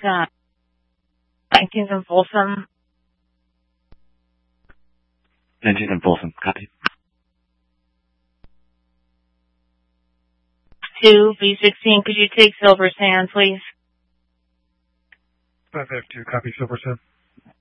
19th and Folsom. 19th and Folsom, copy. 2, B16, could you take Silver Sand, please? 552, copy Silver Sand.